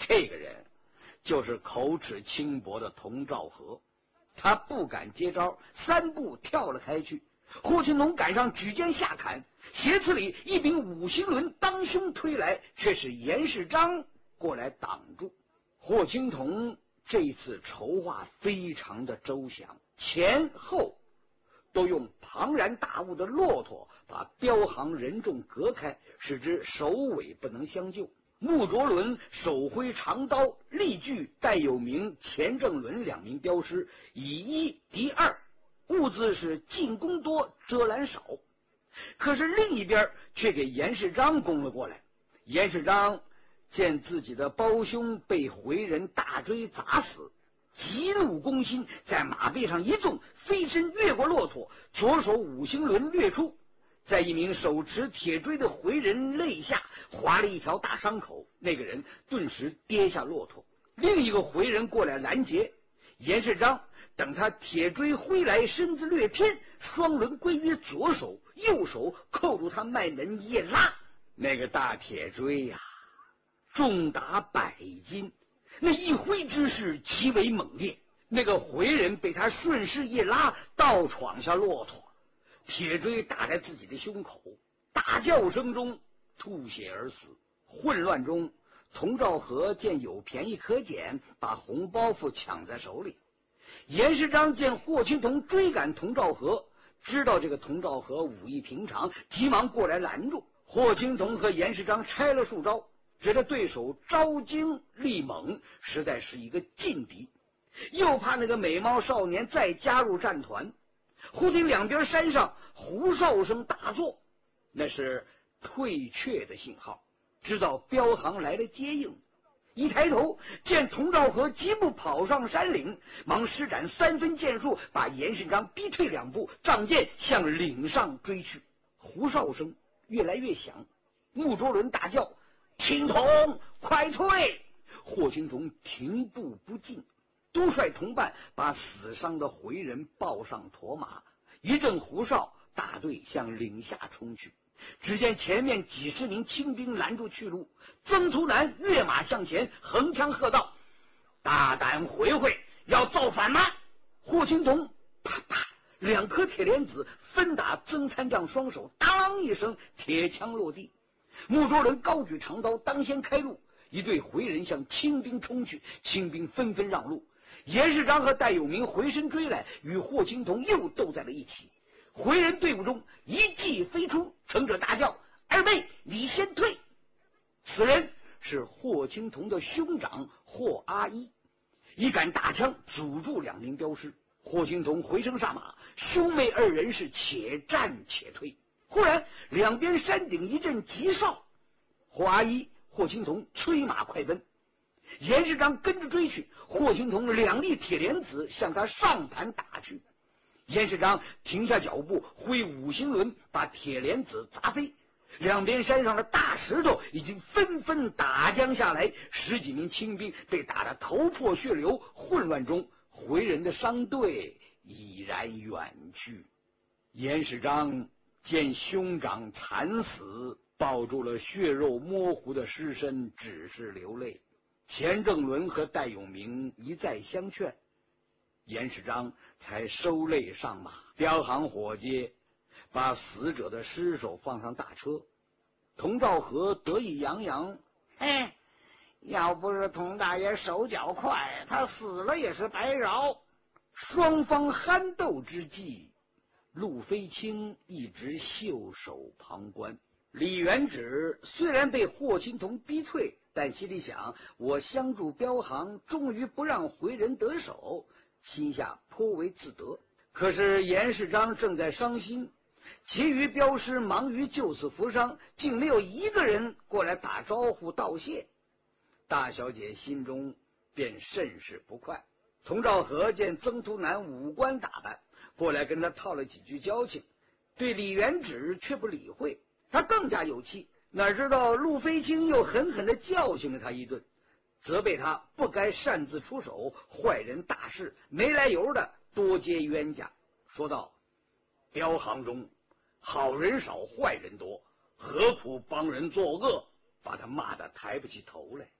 这个人就是口齿轻薄的童兆和，他不敢接招，3步跳了开去。霍青桐赶上，举剑下砍，斜刺里一柄五星轮当胸推来，却是严世章过来挡住。霍青桐这次筹划非常的周详，前后都用庞然大物的骆驼把彪行人众隔开，使之首尾不能相救。穆卓伦手挥长刀，力拒戴有明、钱正伦2名镖师，以1敌2，物资是进攻多，遮拦少。可是另一边却给严世章攻了过来。严世章见自己的胞兄被回人大追砸死，急怒攻心，在马背上一纵，飞身越过骆驼，左手五星轮掠出，在一名手持铁锥的回人肋下划了一条大伤口，那个人顿时跌下骆驼。另一个回人过来拦截，严世章等他铁锥挥来，身子略偏，双轮归于左手，右手扣住他脉门一拉，那个大铁锥呀，重达100斤，那一挥之势极为猛烈。那个回人被他顺势一拉，倒闯下骆驼，铁锥打在自己的胸口，大叫声中吐血而死。混乱中，童兆和见有便宜可捡，把红包袱抢在手里。严世章见霍青桐追赶童兆和，知道这个童兆和武艺平常，急忙过来拦住。霍青桐和严世章拆了数招，觉得对手招精力猛，实在是一个劲敌，又怕那个美貌少年再加入战团。忽听两边山上胡哨声大作，那是退却的信号，知道彪行来了接应。一抬头见童兆和疾步跑上山岭，忙施展3分剑术，把严世章逼退2步，仗剑向岭上追去。胡哨声越来越响，穆卓伦大叫：青桐快退！霍青桐停步不进，都率同伴把死伤的回人抱上驼马，一阵胡哨，大队向岭下冲去。只见前面几十名清兵拦住去路，曾图南跃马向前，横枪喝道：大胆回回，要造反吗？霍青桐啪啪2颗铁莲子分打曾参将双手，当一声，铁枪落地。穆卓伦高举长刀，当先开路，一队回人向清兵冲去，清兵纷纷让路。严世章和戴有明回身追来，与霍青桐又斗在了一起。回人队伍中一骑飞出，乘者大叫：二妹，你先退！此人是霍青桐的兄长霍阿一，一杆大枪阻住2名镖师。霍青桐回身上马，兄妹2人是且战且退。忽然两边山顶一阵急哨，霍阿一、霍青桐催马快奔。严世章跟着追去，霍青桐2粒铁莲子向他上盘打去。严世章停下脚步，挥五星轮把铁莲子砸飞。两边山上的大石头已经纷纷打将下来，10几名清兵被打得头破血流。混乱中，回人的伤队已然远去。严世章见兄长惨死，抱住了血肉模糊的尸身，只是流泪。钱正伦和戴永明一再相劝，严世章才收泪上马。彪行伙计把死者的尸首放上大车，童兆和得意洋洋：要不是童大爷手脚快，他死了也是白饶。双方酣斗之际，陆飞清一直袖手旁观。李元直虽然被霍青桐逼退，但心里想：我相助彪行，终于不让回人得手，心下颇为自得。可是严世章正在伤心，其余镖师忙于救死扶伤，竟没有一个人过来打招呼道谢。大小姐心中便甚是不快。童兆和见曾图南五官打扮，过来跟他套了几句交情，对李元直却不理会。他更加有气，哪知道陆飞清又狠狠地教训了他一顿，责备他不该擅自出手，坏人大事，没来由的多接冤家。说道：镖行中好人少，坏人多，何苦帮人作恶？把他骂得抬不起头来。